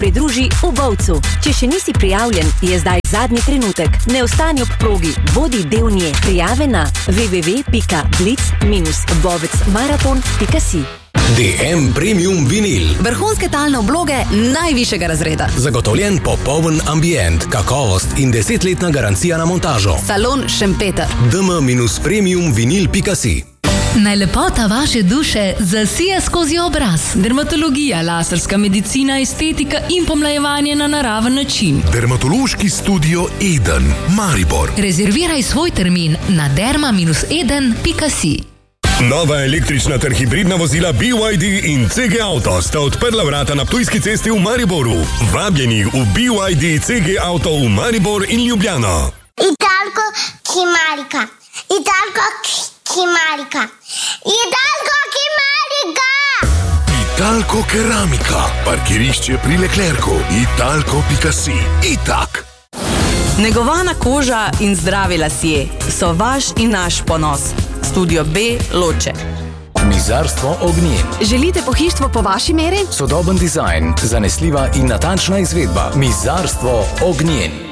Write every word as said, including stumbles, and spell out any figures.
pridruži v Bovcu. Če še nisi prijavljen, je zdaj zadnji trenutek. Ne ostani ob progi, bodi del nje. Prijave na w w w pika blic minus bovec maraton pika si. D M Premium Vinil. Vrhunske talne obloge najvišjega razreda. Zagotovljen popoln ambient, kakovost in desetletna garancija na montažo. Salon Šempeter. d m premium vinil pika si. Naj lepota vaše duše zasije skozi obraz. Dermatologija, laserska medicina, estetika in pomlajevanje na naraven način. Dermatološki studio Eden, Maribor. Rezerviraj svoj termin na derma eden pika si. Nova električna ter hibridna vozila B Y D in C G Auto sta odprla vrata na Ptujski cesti v Mariboru. Vabljeni v B Y D C G Auto v Maribor in Ljubljano. Italko Kimarika. Italko Kimarika. Italko Kimarika. Italko Keramika. Parkirišče pri Leclercu. Italko pika si. Itak. Negovana koža in zdravi lasje so vaš in naš ponos. Studio B Loče. Mizarstvo Ognjen. Želite pohištvo po vaši meri? Sodoben dizajn, zanesljiva in natančna izvedba. Mizarstvo Ognjen.